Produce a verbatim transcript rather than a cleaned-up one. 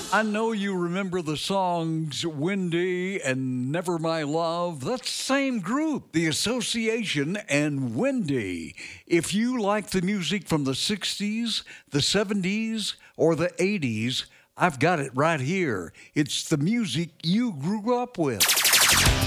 I know you remember the songs Windy and Never My Love. That's the same group, The Association and Windy. If you like the music from the sixties, the seventies, or the eighties, I've got it right here. It's the music you grew up with.